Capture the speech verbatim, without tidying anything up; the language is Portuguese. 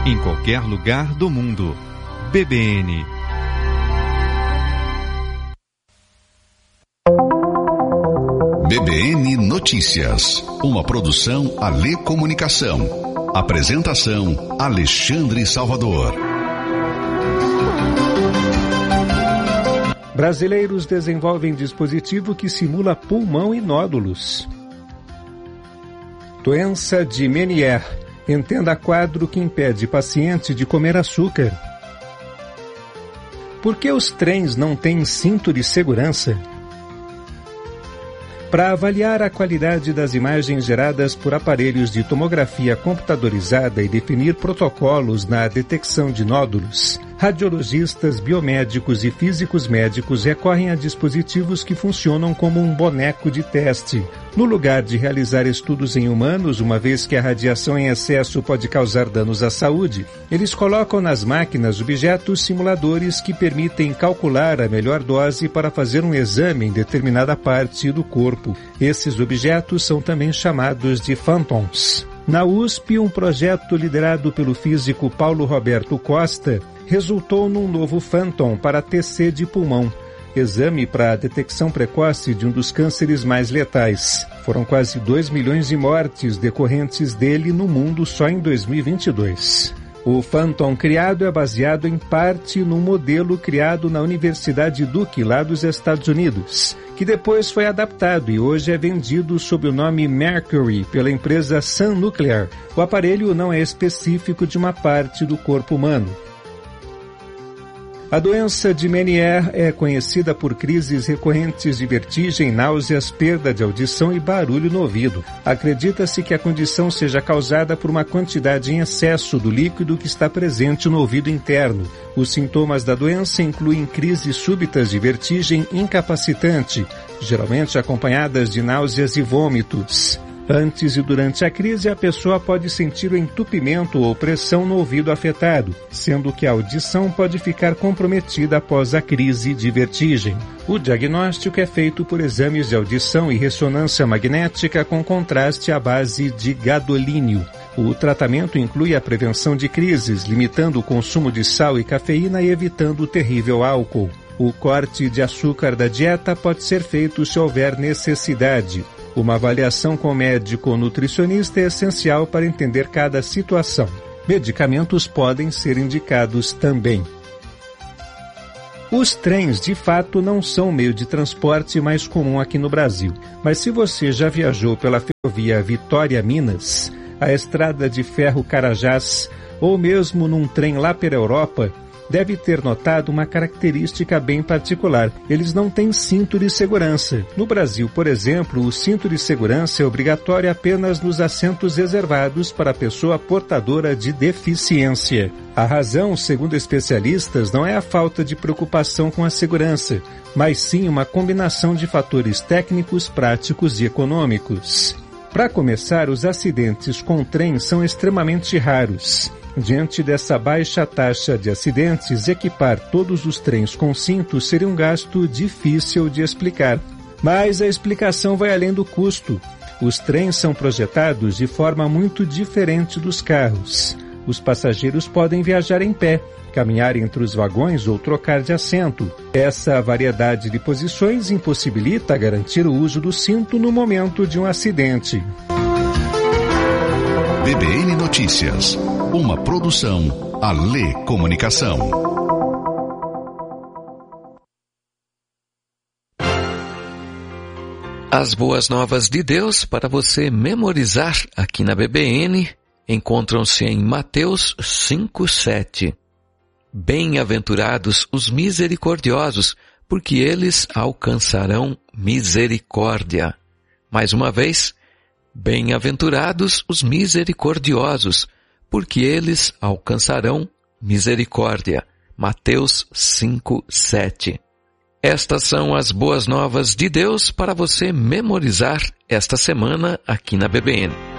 em qualquer lugar do mundo. B B N. B B N Notícias, uma produção Alê Comunicação. Apresentação Alexandre Salvador. Brasileiros desenvolvem dispositivo que simula pulmão e nódulos. Doença de Meniere. Entenda quadro que impede paciente de comer açúcar. Por que os trens não têm cinto de segurança? Para avaliar a qualidade das imagens geradas por aparelhos de tomografia computadorizada e definir protocolos na detecção de nódulos, radiologistas, biomédicos e físicos médicos recorrem a dispositivos que funcionam como um boneco de teste. No lugar de realizar estudos em humanos, uma vez que a radiação em excesso pode causar danos à saúde, eles colocam nas máquinas objetos simuladores que permitem calcular a melhor dose para fazer um exame em determinada parte do corpo. Esses objetos são também chamados de phantoms. Na U S P, um projeto liderado pelo físico Paulo Roberto Costa resultou num novo phantom para T C de pulmão, exame para a detecção precoce de um dos cânceres mais letais. Foram quase dois milhões de mortes decorrentes dele no mundo só em dois mil e vinte e dois. O Phantom criado é baseado em parte num modelo criado na Universidade Duke, lá dos Estados Unidos, que depois foi adaptado e hoje é vendido sob o nome Mercury pela empresa Sun Nuclear. O aparelho não é específico de uma parte do corpo humano. A doença de Meniere é conhecida por crises recorrentes de vertigem, náuseas, perda de audição e barulho no ouvido. Acredita-se que a condição seja causada por uma quantidade em excesso do líquido que está presente no ouvido interno. Os sintomas da doença incluem crises súbitas de vertigem incapacitante, geralmente acompanhadas de náuseas e vômitos. Antes e durante a crise, a pessoa pode sentir o entupimento ou pressão no ouvido afetado, sendo que a audição pode ficar comprometida após a crise de vertigem. O diagnóstico é feito por exames de audição e ressonância magnética com contraste à base de gadolínio. O tratamento inclui a prevenção de crises, limitando o consumo de sal e cafeína e evitando o terrível álcool. O corte de açúcar da dieta pode ser feito se houver necessidade. Uma avaliação com médico ou nutricionista é essencial para entender cada situação. Medicamentos podem ser indicados também. Os trens, de fato, não são o meio de transporte mais comum aqui no Brasil. Mas se você já viajou pela ferrovia Vitória-Minas, a estrada de ferro Carajás, ou mesmo num trem lá pela Europa, deve ter notado uma característica bem particular. Eles não têm cinto de segurança. No Brasil, por exemplo, o cinto de segurança é obrigatório apenas nos assentos reservados para a pessoa portadora de deficiência. A razão, segundo especialistas, não é a falta de preocupação com a segurança, mas sim uma combinação de fatores técnicos, práticos e econômicos. Para começar, os acidentes com trem são extremamente raros. Diante dessa baixa taxa de acidentes, equipar todos os trens com cinto seria um gasto difícil de explicar. Mas a explicação vai além do custo. Os trens são projetados de forma muito diferente dos carros. Os passageiros podem viajar em pé, caminhar entre os vagões ou trocar de assento. Essa variedade de posições impossibilita garantir o uso do cinto no momento de um acidente. B B N Notícias, uma produção Alê Comunicação. As boas novas de Deus para você memorizar aqui na B B N encontram-se em Mateus cinco, sete. Bem-aventurados os misericordiosos, porque eles alcançarão misericórdia. Mais uma vez, bem-aventurados os misericordiosos, porque eles alcançarão misericórdia. Mateus cinco, sete. Estas são as boas novas de Deus para você memorizar esta semana aqui na B B N.